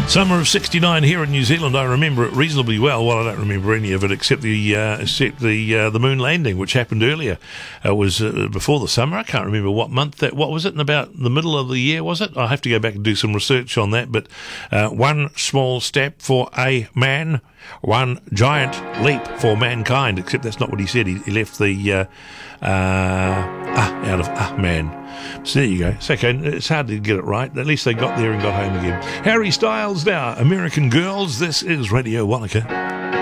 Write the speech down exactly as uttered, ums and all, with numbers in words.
Summer of sixty-nine here in New Zealand. I remember it reasonably well. Well, I don't remember any of it except the uh, except the uh, the moon landing, which happened earlier. It was uh, before the summer. I can't remember what month that. What was it? In about the middle of the year, was it? I have to go back and do some research on that. But uh, one small step for a man, one giant leap for mankind. Except that's not what he said. He, he left the uh, uh, ah out of ah man. So there you go. It's okay. It's hard to get it right. At least they got there and got home again. Harry Styles now. American Girls. This is Radio Wanaka.